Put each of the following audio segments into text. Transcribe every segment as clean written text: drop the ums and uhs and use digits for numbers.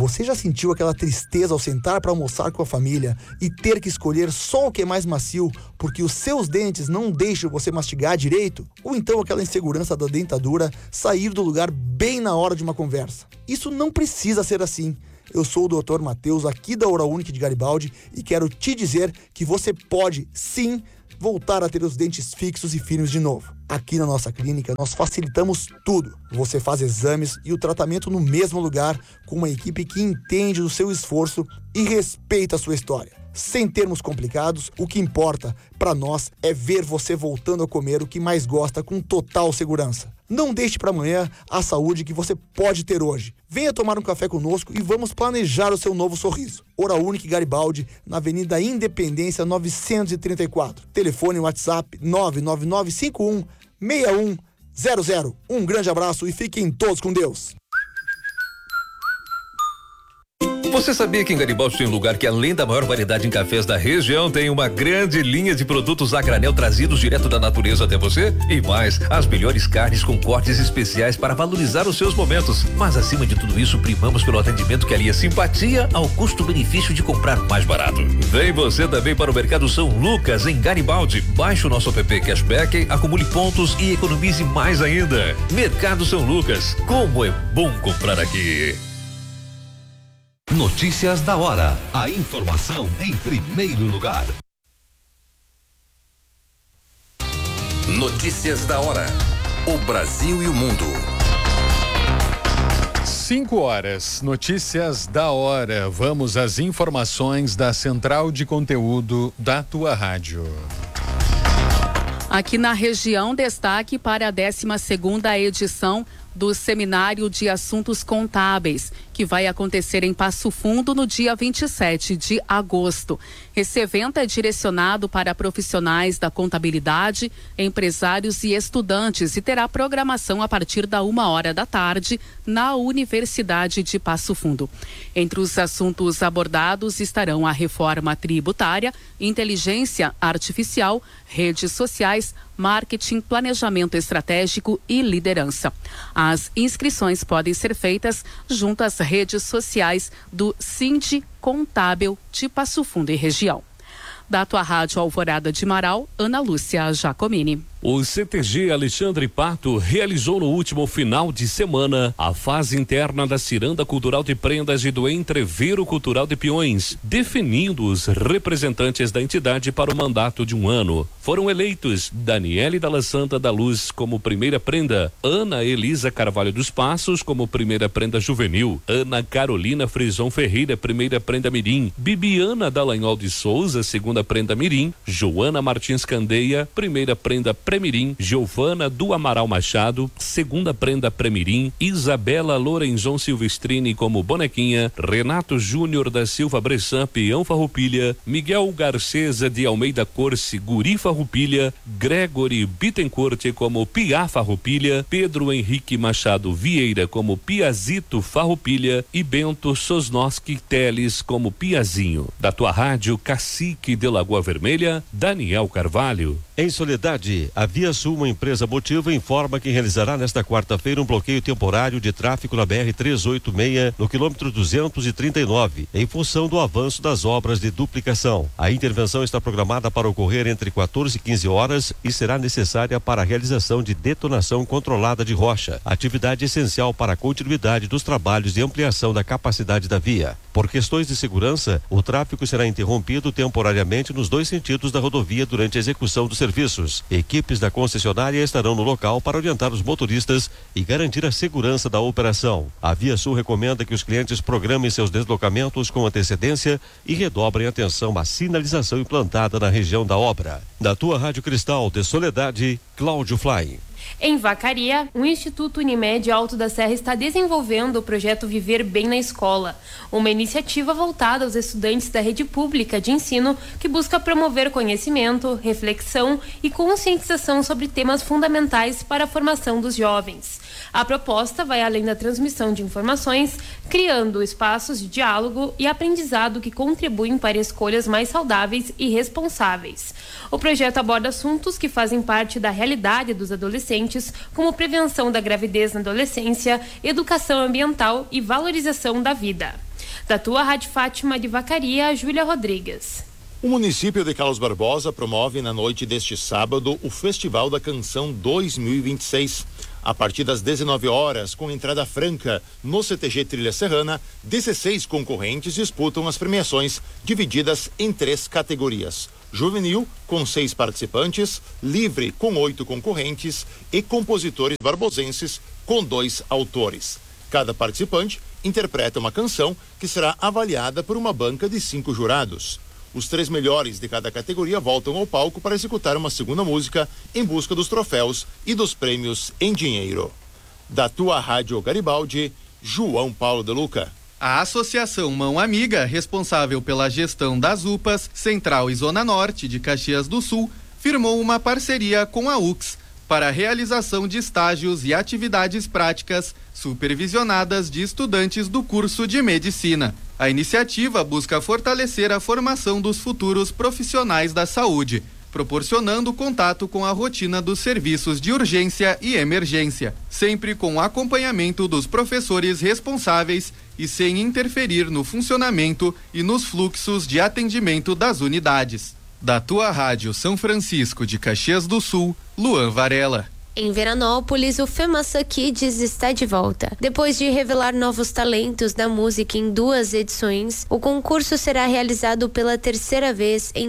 Você já sentiu aquela tristeza ao sentar para almoçar com a família e ter que escolher só o que é mais macio porque os seus dentes não deixam você mastigar direito? Ou então aquela insegurança da dentadura sair do lugar bem na hora de uma conversa? Isso não precisa ser assim. Eu sou o Dr. Matheus, aqui da Oral-Unique de Garibaldi, e quero te dizer que você pode, sim, voltar a ter os dentes fixos e firmes de novo. Aqui na nossa clínica, nós facilitamos tudo. Você faz exames e o tratamento no mesmo lugar, com uma equipe que entende do seu esforço e respeita a sua história. Sem termos complicados, o que importa para nós é ver você voltando a comer o que mais gosta com total segurança. Não deixe para amanhã a saúde que você pode ter hoje. Venha tomar um café conosco e vamos planejar o seu novo sorriso. Oral-Unique Garibaldi, na Avenida Independência 934. Telefone WhatsApp 999516100. Um grande abraço e fiquem todos com Deus. Você sabia que em Garibaldi tem um lugar que, além da maior variedade em cafés da região, tem uma grande linha de produtos a granel trazidos direto da natureza até você? E mais, as melhores carnes com cortes especiais para valorizar os seus momentos. Mas acima de tudo isso, primamos pelo atendimento que alia simpatia ao custo-benefício de comprar mais barato. Vem você também para o Mercado São Lucas, em Garibaldi. Baixe o nosso app Cashback, acumule pontos e economize mais ainda. Mercado São Lucas, como é bom comprar aqui. Notícias da hora. A informação em primeiro lugar. Notícias da hora. O Brasil e o mundo. 5 horas. Notícias da hora. Vamos às informações da Central de Conteúdo da tua rádio. Aqui na região, destaque para a 12ª edição do Seminário de Assuntos Contábeis, que vai acontecer em Passo Fundo no dia 27 de agosto. Esse evento é direcionado para profissionais da contabilidade, empresários e estudantes e terá programação a partir da 13h na Universidade de Passo Fundo. Entre os assuntos abordados estarão a reforma tributária, inteligência artificial, redes sociais, marketing, planejamento estratégico e liderança. As inscrições podem ser feitas junto às redes sociais do Sindi Contábil de Passo Fundo e região. Da tua rádio Alvorada de Marau, Ana Lúcia Giacomini. O CTG Alexandre Pato realizou no último final de semana a fase interna da Ciranda Cultural de Prendas e do Entreveiro Cultural de Peões, definindo os representantes da entidade para o mandato de 1 ano. Foram eleitos Daniele Dalla Santa da Luz como primeira prenda, Ana Elisa Carvalho dos Passos como primeira prenda juvenil, Ana Carolina Frison Ferreira, primeira prenda mirim, Bibiana Dallagnol de Souza, segunda prenda mirim, Joana Martins Candeia, primeira prenda Premirim, Giovana do Amaral Machado, segunda prenda Premirim, Isabela Lorenzon Silvestrini como bonequinha, Renato Júnior da Silva Bressan, peão farroupilha, Miguel Garcesa de Almeida Corse, guri farroupilha, Gregory Bittencourt como piá farroupilha, Pedro Henrique Machado Vieira como piazito farroupilha e Bento Sosnoski Teles como piazinho. Da tua rádio Cacique de Lagoa Vermelha, Daniel Carvalho. Em Soledade, a Via Sul, uma empresa Motiva, informa que realizará nesta quarta-feira um bloqueio temporário de tráfego na BR-386, no quilômetro 239, em função do avanço das obras de duplicação. A intervenção está programada para ocorrer entre 14 e 15 horas e será necessária para a realização de detonação controlada de rocha, atividade essencial para a continuidade dos trabalhos de ampliação da capacidade da via. Por questões de segurança, o tráfego será interrompido temporariamente nos 2 sentidos da rodovia durante a execução dos serviços. Equipes da concessionária estarão no local para orientar os motoristas e garantir a segurança da operação. A Via Sul recomenda que os clientes programem seus deslocamentos com antecedência e redobrem atenção à sinalização implantada na região da obra. Da tua Rádio Cristal de Soledade, Cláudio Fly. Em Vacaria, o Instituto Unimed Alto da Serra está desenvolvendo o projeto Viver Bem na Escola, uma iniciativa voltada aos estudantes da rede pública de ensino que busca promover conhecimento, reflexão e conscientização sobre temas fundamentais para a formação dos jovens. A proposta vai além da transmissão de informações, criando espaços de diálogo e aprendizado que contribuem para escolhas mais saudáveis e responsáveis. O projeto aborda assuntos que fazem parte da realidade dos adolescentes, como prevenção da gravidez na adolescência, educação ambiental e valorização da vida. Da tua Rádio Fátima de Vacaria, Júlia Rodrigues. O município de Carlos Barbosa promove na noite deste sábado o Festival da Canção 2026. A partir das 19 horas, com entrada franca, no CTG Trilha Serrana, 16 concorrentes disputam as premiações, divididas em 3 categorias: juvenil, com 6 participantes, livre, com 8 concorrentes, e compositores barbosenses, com 2 autores. Cada participante interpreta uma canção que será avaliada por uma banca de 5 jurados. Os 3 melhores de cada categoria voltam ao palco para executar uma segunda música em busca dos troféus e dos prêmios em dinheiro. Da tua Rádio Garibaldi, João Paulo de Luca. A Associação Mão Amiga, responsável pela gestão das UPAs Central e Zona Norte de Caxias do Sul, firmou uma parceria com a UX para a realização de estágios e atividades práticas supervisionadas de estudantes do curso de medicina. A iniciativa busca fortalecer a formação dos futuros profissionais da saúde, proporcionando contato com a rotina dos serviços de urgência e emergência, sempre com o acompanhamento dos professores responsáveis e sem interferir no funcionamento e nos fluxos de atendimento das unidades. Da tua Rádio São Francisco de Caxias do Sul, Luan Varela. Em Veranópolis, o FEMAÇã Kids está de volta. Depois de revelar novos talentos da música em 2 edições, o concurso será realizado pela 3ª vez em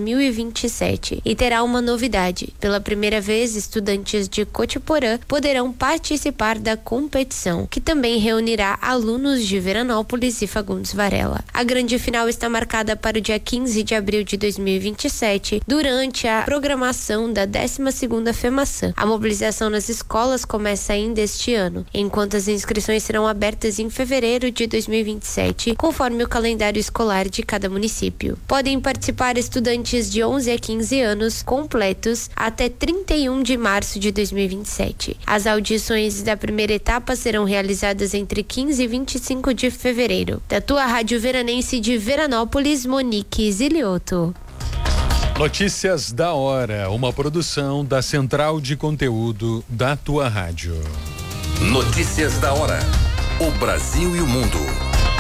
2027 e terá uma novidade. Pela primeira vez, estudantes de Cotiporã poderão participar da competição, que também reunirá alunos de Veranópolis e Fagundes Varela. A grande final está marcada para o dia 15 de abril de 2027, durante a programação da 12ª FEMAÇã. A mobilização nas escolas começa ainda este ano, enquanto as inscrições serão abertas em fevereiro de 2027, conforme o calendário escolar de cada município. Podem participar estudantes de 11 a 15 anos completos até 31 de março de 2027. As audições da primeira etapa serão realizadas entre 15 e 25 de fevereiro. Da tua Rádio Veranense de Veranópolis, Monique Zilioto. Notícias da hora, uma produção da Central de Conteúdo da tua rádio. Notícias da hora. O Brasil e o mundo